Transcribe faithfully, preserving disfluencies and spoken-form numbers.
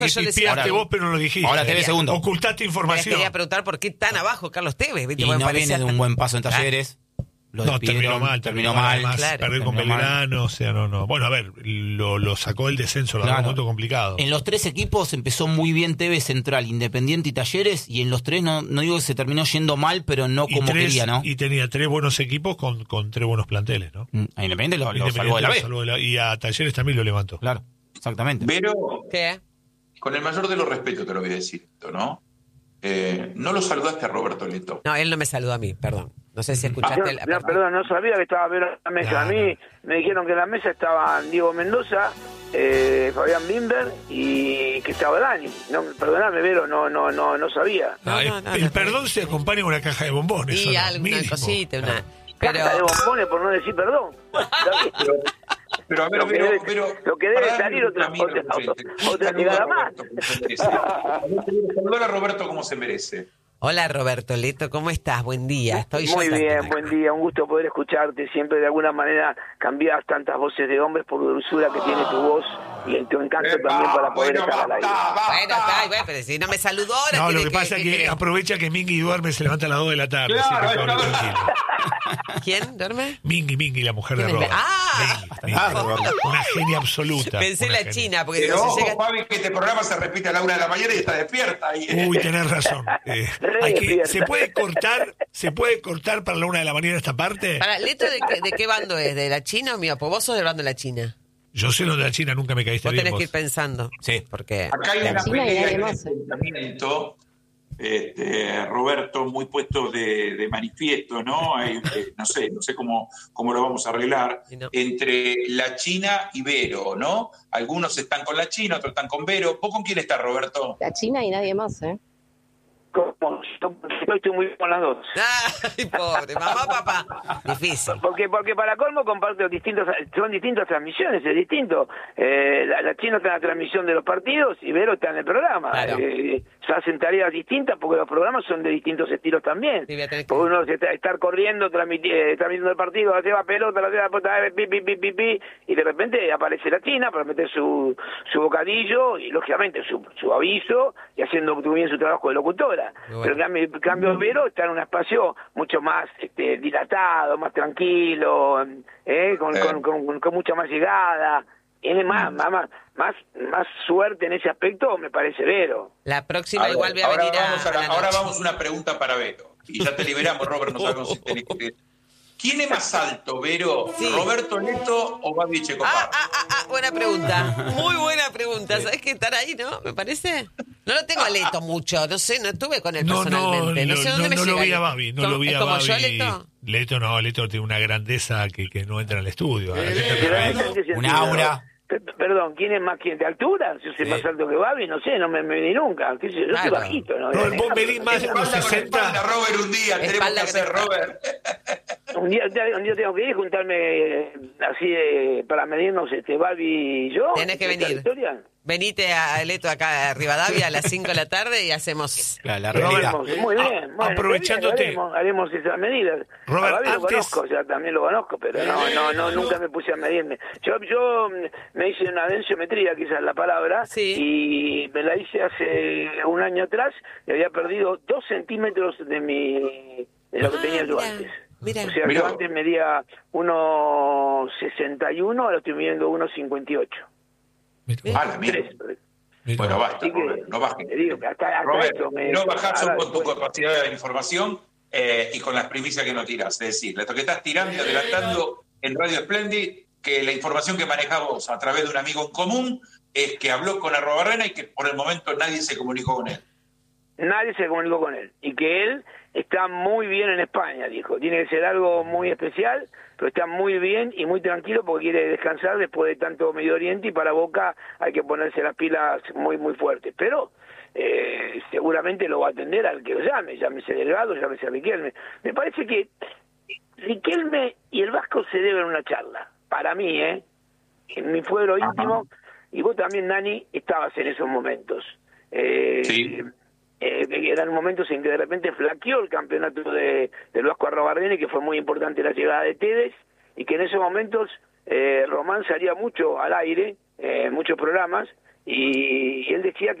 Y Yo les- piaste ahora- vos, pero no lo dijiste. ahora tenés segundo. Ocultaste Les información. quería preguntar por qué tan abajo Carlos Tevez. ¿viste? Y Porque no parecía viene de un tan- buen paso en Talleres. Lo No, despidieron, terminó mal, terminó mal. además, claro. perder con Terminó mal. Belgrano, o sea, no, no. Bueno, a ver, lo, lo sacó el descenso, lo Claro. un momento complicado. En los tres equipos empezó muy bien Tevez, Central, Independiente y Talleres, y en los tres no, no digo que se terminó yendo mal, pero no y como tres- quería, ¿no? Y tenía tres buenos equipos con, con tres buenos planteles, ¿no? Mm, A Independiente lo, lo Independiente salvó de la lo B. salvó de la- y a Talleres también lo levantó. Claro, exactamente. Pero, ¿Qué? con el mayor de los respetos te lo voy a decir esto, ¿no? Eh, no lo saludaste a Roberto Leto. No, él no me saludó a mí, perdón. No sé si No, escuchaste. la- no, perdón, no sabía que estaba Vero en la mesa. A mí me dijeron que en la mesa estaban Diego Mendoza, eh, Fabián Bimber y que estaba Dani. No, perdóname, Vero, no, no, no, no sabía. No, Ah, no, el no, el no. perdón se acompaña con una caja de bombones. ¿o Y no? alguna Mínimo. cosita, una. Caja de Pero. bombones por no decir perdón. Pero, pero a ver, Lo que pero, debe- pero, lo que debe para darle salir un otra- camino otra- al oyente, otra- otra saluda llegada a Roberto como se merece. Saludar a Roberto como se merece. Hola Roberto Leto, ¿cómo estás? Buen día. Estoy yo Muy también bien, acá. buen día, un gusto poder escucharte. Siempre de alguna manera cambias tantas voces de hombres por la dulzura que tiene tu voz y en tu encanto Epa, también para poder bueno, estar al aire. basta, basta. Bueno, está, bueno, pero si no me saludó ahora. No, lo ¿quiere que pasa es que quiere? aprovecha que Mingui duerme, se levanta a las dos de la tarde. Claro, así que está habla bien. tranquilo. ¿Quién duerme? Mingui, Mingui, la mujer de ¿Quién es? Robert. Ah. Mingui, Mingui. Una genia absoluta. Pensé una la genia. China, porque Pero digo, ojo, si llega... Fabi, que este programa se repite a la una de la mañana y está despierta. Y, Uy, tenés razón. Eh, Re hay que- despierta. ¿Se puede cortar se puede cortar para la una de la mañana esta parte? Para, ¿Leto de qué, de qué bando es? ¿De la China o mío? Pues vos sos del bando de la China. Yo sé lo de la China, nunca me caíste Vos bien tenés vos. que ir pensando. Sí. Porque... Acá hay una China y pelea nadie y un más, ¿eh? enfrentamiento, este, Roberto, muy puesto de, de manifiesto, ¿no? Hay, eh, no sé, no sé cómo, cómo lo vamos a arreglar, Y no. entre la China y Vero, ¿no? Algunos están con la China, otros están con Vero. ¿Vos con quién estás, Roberto? La China y nadie más, ¿eh? Como yo yo estoy muy bien con las dos. Ay, pobre, mamá, papá. Difícil. Porque porque para colmo comparto distintos, son distintas transmisiones, es distinto. Eh, la, la China está en la transmisión de los partidos y Vero está en el programa. Claro. Eh, se hacen tareas distintas porque los programas son de distintos estilos también. Sí, voy a tener que- Porque uno se está, estar corriendo, transmiti- eh, transmitiendo el partido, la lleva pelota, la lleva pelota, eh, pi, pi, pi, pi, pi, y de repente aparece la China para meter su, su bocadillo y lógicamente su, su aviso y haciendo muy bien su trabajo de locutora. Bueno. Pero en cambio, en cambio Vero está en un espacio mucho más este, dilatado, más tranquilo, eh, con, Eh. con, con, con mucha más llegada. Tiene más, más, más, más, más suerte en ese aspecto, me parece Vero. La próxima A ver, igual voy a ahora venir a, vamos a la- a la ahora noche. vamos a una pregunta para Vero. Y ya te liberamos, Robert, no sabemos si tenés que... ¿Quién es más alto, Vero? Sí. ¿Roberto Leto o Babi Ah, Checopar? ah, ah, ah, buena pregunta. Muy buena pregunta. ¿Sabes qué? Estar ahí, ¿no? Me parece. No lo tengo a Leto mucho, no sé, no estuve con él No, no, personalmente. No, no, sé no, dónde me no llega lo vi a Leto. Babi, no ¿Cómo- lo vi es a como Babi. yo, Leto? Leto no, Leto tiene una grandeza que, que no entra al estudio. A la gente Pero que ¿en ve- qué sentido? Un aura. P- Perdón, ¿quién es más quién? ¿De altura? Yo soy Sí. más alto que Babi, no sé, no me medí nunca. ¿Qué sé yo? Yo soy Claro. bajito, ¿no? No, vos medís más de unos Espalda con sesenta. espalda, Robert, un día. Tenemos Espalda que con hacer, espalda. Robert. Un día, un día- un día tengo que ir y juntarme eh, así de, para medirnos este Babi y yo. Tenés que ¿Esta venir. historia? Venite a Leto acá a Rivadavia a las cinco de la tarde y hacemos... La, la Lo realidad. vemos, muy bien. Bueno, aprovechándote. Haremos, haremos esas medidas. Robert, a Babi lo antes- conozco, ya también lo conozco, pero no, no, no, nunca me puse a medirme. Yo, yo mm, me hice una densiometría, quizás es la palabra, Sí. y me la hice hace un año atrás y había perdido dos centímetros de mi de lo que Ah, tenía yo mira, antes. mira. O sea, Mirá. yo antes medía uno sesenta y uno, ahora estoy midiendo uno cincuenta y ocho. Ah, la mierda. Tres. Mira. Bueno, basta, Así que, Robert, no bajes. te digo, hasta, hasta Robert, esto me- no bajás ahora con tu después- capacidad de información eh, y con las primicias que no tirás. Es decir, lo que estás tirando y adelantando en Radio Splendid, que la información que manejás vos a través de un amigo en común es que habló con Arrobarrena y que por el momento nadie se comunicó con él. Nadie se comunicó con él. Y que él está muy bien en España, dijo. Tiene que ser algo muy especial, pero está muy bien y muy tranquilo porque quiere descansar después de tanto Medio Oriente y para Boca hay que ponerse las pilas muy, muy fuertes. Pero eh, seguramente lo va a atender al que lo llame, llámese Delgado, llámese Riquelme. Me parece que Riquelme y el Vasco se deben una charla. Para mí, ¿eh? En mi fuero íntimo, y vos también, Nani, estabas en esos momentos. Eh, Sí. eh, eran momentos en que de repente flaqueó el campeonato de, del Vasco Arrobarrena y que fue muy importante la llegada de Tevez, y que en esos momentos eh, Román salía mucho al aire, eh, muchos programas, y, y él decía que